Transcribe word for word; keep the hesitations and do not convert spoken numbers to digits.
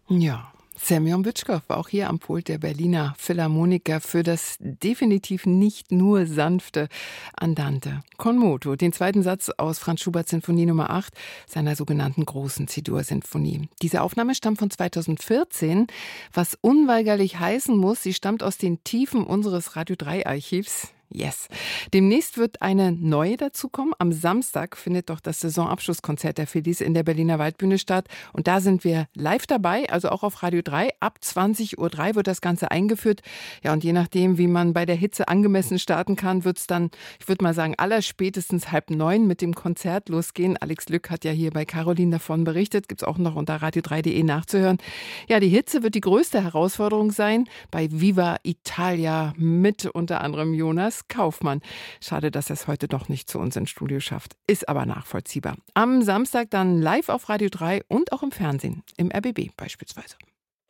Ja, Semjon Bütschkow war auch hier am Pult der Berliner Philharmoniker für das definitiv nicht nur sanfte Andante con moto, den zweiten Satz aus Franz Schuberts Sinfonie Nummer acht, seiner sogenannten großen C-Dur-Sinfonie. Diese Aufnahme stammt von zweitausendvierzehn, was unweigerlich heißen muss, sie stammt aus den Tiefen unseres Radio drei Archivs. Yes. Demnächst wird eine neue dazukommen. Am Samstag findet doch das Saisonabschlusskonzert der Phillies in der Berliner Waldbühne statt. Und da sind wir live dabei, also auch auf Radio drei. Ab zwanzig Uhr drei wird das Ganze eingeführt. Ja, und je nachdem, wie man bei der Hitze angemessen starten kann, wird es dann, ich würde mal sagen, allerspätestens halb neun mit dem Konzert losgehen. Alex Lück hat ja hier bei Caroline davon berichtet. Gibt es auch noch unter radio drei punkt de nachzuhören. Ja, die Hitze wird die größte Herausforderung sein bei Viva Italia mit unter anderem Jonas Kaufmann. Schade, dass er es heute doch nicht zu uns ins Studio schafft. Ist aber nachvollziehbar. Am Samstag dann live auf Radio drei und auch im Fernsehen, im R B B beispielsweise.